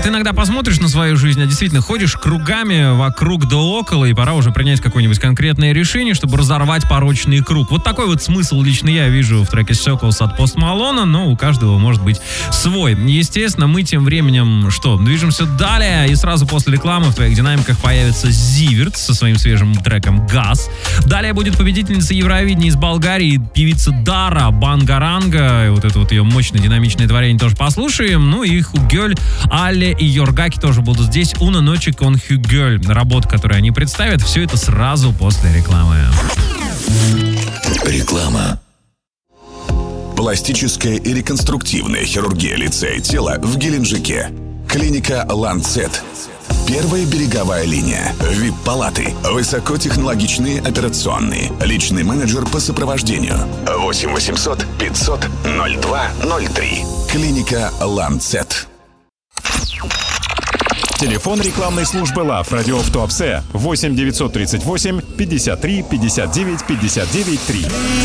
ты иногда посмотришь на свою жизнь, а действительно ходишь кругами вокруг да около, и пора уже принять какое-нибудь конкретное решение, чтобы разорвать порочный круг. Вот такой вот смысл лично я вижу в треке Circles от Post Malone, но у каждого может быть свой. Естественно, мы тем временем движемся далее, и сразу после рекламы в твоих динамиках появится Зиверт со своим свежим треком «Газ». Далее будет победительница Евровидения из Болгарии, певица Дара Бангаранга, и вот это вот ее мощное динамичное творение тоже послушаем. Ну и Хугёль, Алле и Йоргаки тоже будут здесь. Уна ночи кон Хугёль. Работа, которую они представят, все это сразу после рекламы. Реклама. Пластическая и реконструктивная хирургия лица и тела в Геленджике. Клиника «Ланцет». Первая береговая линия. ВИП-палаты. Высокотехнологичные операционные. Личный менеджер по сопровождению. 8 800 500 02 03. Клиника «Ланцет». Телефон рекламной службы ЛАВ «Радио в Туапсе» 8 938 53 59 59 3.